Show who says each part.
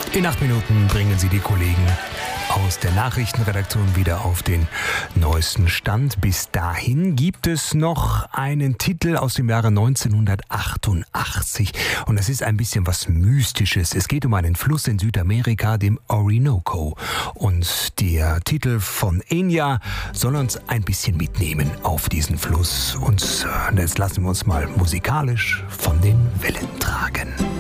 Speaker 1: In 8 Minuten bringen Sie die Kollegen aus der Nachrichtenredaktion wieder auf den neuesten Stand. Bis dahin gibt es noch einen Titel aus dem Jahre 1988 und es ist ein bisschen was Mystisches. Es geht um einen Fluss in Südamerika, dem Orinoco. Und der Titel von Enya soll uns ein bisschen mitnehmen auf diesen Fluss. Und jetzt lassen wir uns mal musikalisch von den Wellen tragen.